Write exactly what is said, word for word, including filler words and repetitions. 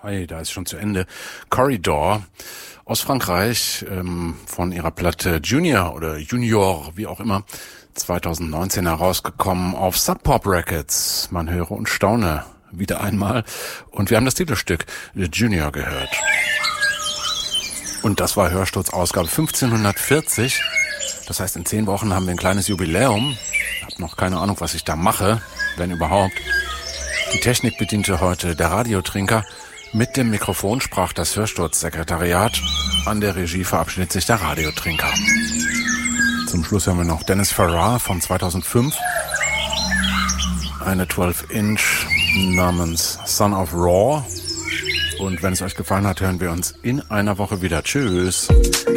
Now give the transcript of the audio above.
Ei, da ist schon zu Ende. Corridor aus Frankreich, ähm, von ihrer Platte Junior oder Junior, wie auch immer, zwanzig neunzehn herausgekommen auf Sub Pop Records. Man höre und staune wieder einmal. Und wir haben das Titelstück Junior gehört. Und das war Hörsturz-Ausgabe fünfzehnhundertvierzig. Das heißt, in zehn Wochen haben wir ein kleines Jubiläum. Ich habe noch keine Ahnung, was ich da mache, wenn überhaupt. Die Technik bediente heute der Radiotrinker. Mit dem Mikrofon sprach das Hörsturzsekretariat. An der Regie verabschiedet sich der Radiotrinker. Zum Schluss haben wir noch Dennis Farrar von zweitausendfünf. Eine zwölf Inch namens Son of Raw. Und wenn es euch gefallen hat, hören wir uns in einer Woche wieder. Tschüss.